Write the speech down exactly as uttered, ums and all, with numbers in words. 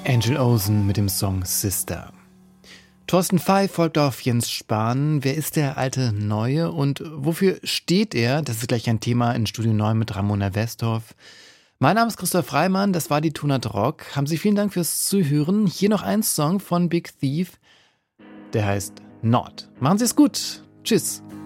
Angel Olsen mit dem Song Sister. Thorsten Pfeil folgt auf Jens Spahn. Wer ist der alte Neue und wofür steht er? Das ist gleich ein Thema in Studio neun mit Ramona Westhoff. Mein Name ist Christoph Reimann, das war die Tunat Rock. Haben Sie vielen Dank fürs Zuhören. Hier noch ein Song von Big Thief, der heißt Not. Machen Sie es gut. Tschüss.